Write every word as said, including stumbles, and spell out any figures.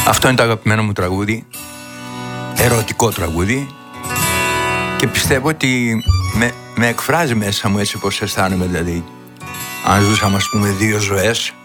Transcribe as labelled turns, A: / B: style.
A: Αυτό είναι το αγαπημένο μου τραγούδι, ερωτικό τραγούδι, και πιστεύω ότι με, με εκφράζει μέσα μου έτσι πως αισθάνομαι. Δηλαδή, αν ζούσαμε ας πούμε δύο ζωές,